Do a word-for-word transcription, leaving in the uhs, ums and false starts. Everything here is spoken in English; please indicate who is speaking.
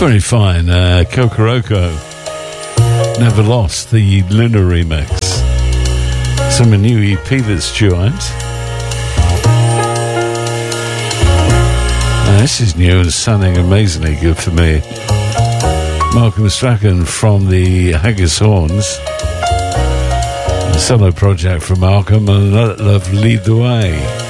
Speaker 1: Very fine. Uh, Kokoroko. Never Lost, the Luna remix. Some a new E P that's due out. Uh, this is new and sounding amazingly good for me. Malcolm Strachan from the Haggis Horns. A solo project from Malcolm, and Let Love Lead the Way.